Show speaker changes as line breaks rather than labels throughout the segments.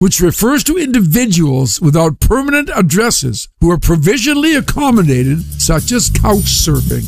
which refers to individuals without permanent addresses who are provisionally accommodated, such as couch surfing.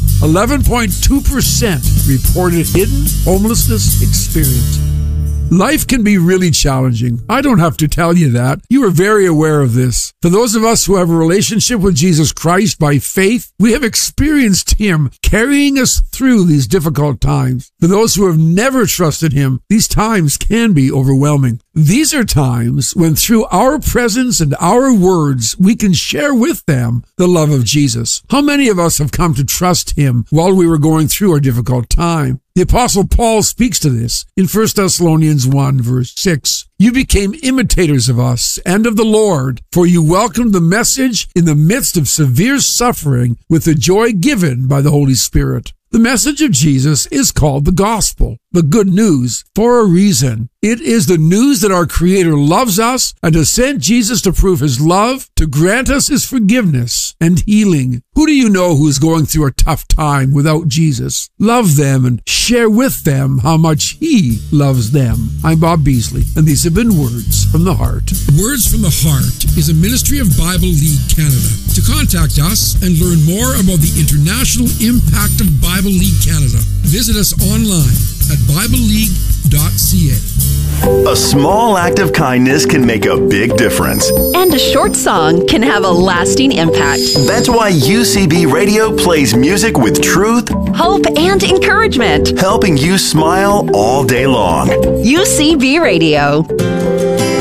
11.2% reported hidden homelessness experience. Life can be really challenging. I don't have to tell you that. You are very aware of this. For those of us who have a relationship with Jesus Christ by faith, we have experienced Him carrying us through these difficult times. For those who have never trusted Him, these times can be overwhelming. These are times when through our presence and our words, we can share with them the love of Jesus. How many of us have come to trust Him while we were going through a difficult time? The Apostle Paul speaks to this in 1 Thessalonians 1, verse 6. You became imitators of us and of the Lord, for you welcomed the message in the midst of severe suffering with the joy given by the Holy Spirit. The message of Jesus is called the gospel, the good news, for a reason. It is the news that our Creator loves us and has sent Jesus to prove His love, to grant us His forgiveness and healing. Who do you know who is going through a tough time without Jesus? Love them and share with them how much He loves them. I'm Bob Beasley, and these have been Words from the Heart. Words from the Heart is a ministry of Bible League Canada. To contact us and learn more about the international impact of Bible League Canada, visit us online at BibleLeague.ca.
A small act of kindness can make a big difference.
And a short song can have a lasting impact.
That's why UCB Radio plays music with truth,
hope, and encouragement,
helping you smile all day long.
UCB Radio.